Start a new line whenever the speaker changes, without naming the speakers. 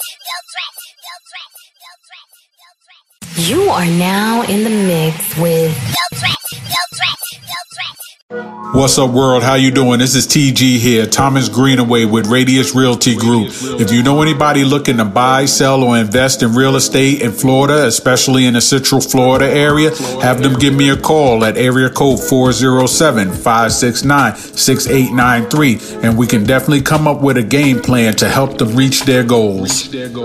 You are now in the mix with
What's up, world? How you doing? This is TG here, Thomas Greenaway with Radius Realty Group. If you know anybody looking to buy, sell, or invest in real estate in Florida, especially in the Central Florida area, have them give me a call at area code 407-569-6893, and we can definitely come up with a game plan to help them reach their goals.